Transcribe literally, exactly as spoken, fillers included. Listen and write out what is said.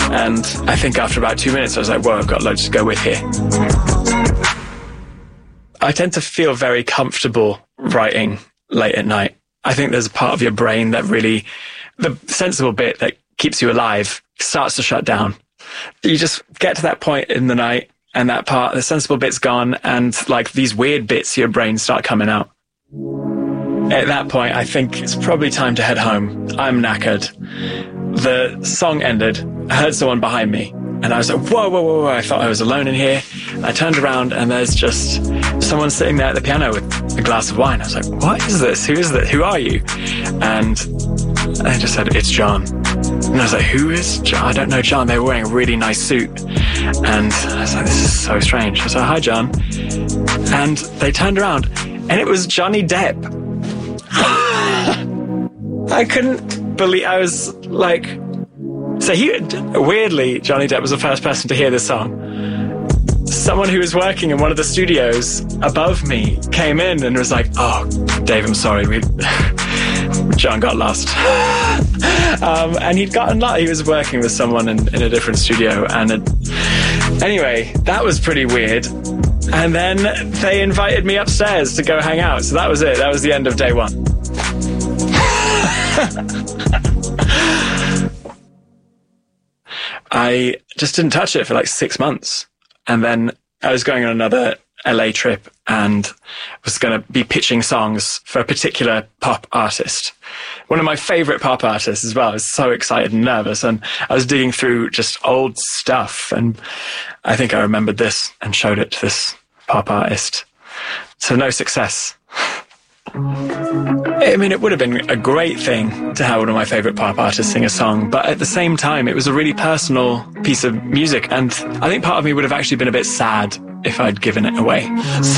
And I think after about two minutes, I was like, whoa, I've got loads to go with here. I tend to feel very comfortable writing late at night. I think there's a part of your brain that really, the sensible bit that keeps you alive starts to shut down. You just get to that point in the night and that part, the sensible bit's gone, and like these weird bits of your brain start coming out. At that point, I think it's probably time to head home. I'm knackered. The song ended. I heard someone behind me, and I was like, whoa, whoa, whoa, whoa. I thought I was alone in here. I turned around, and there's just someone sitting there at the piano with a glass of wine. I was like, what is this? Who is this? Who are you? And they just said, it's John. And I was like, who is John? I don't know John. They were wearing a really nice suit. And I was like, this is so strange. I was like, hi, John. And they turned around, and it was Johnny Depp. I couldn't believe, I was like, so he, weirdly, Johnny Depp was the first person to hear this song. Someone who was working in one of the studios above me came in and was like, oh, Dave, I'm sorry, we, John got lost. um, and he'd gotten lost. He was working with someone in, in a different studio. And it, anyway, that was pretty weird. And then they invited me upstairs to go hang out. So that was it. That was the end of day one. I just didn't touch it for like six months. And then I was going on another L A trip and was going to be pitching songs for a particular pop artist. One of my favorite pop artists as well. I was so excited and nervous. And I was digging through just old stuff. And I think I remembered this and showed it to this pop artist. So no success. I mean, it would have been a great thing to have one of my favorite pop artists sing a song, but at the same time, it was a really personal piece of music, and I think part of me would have actually been a bit sad if I'd given it away.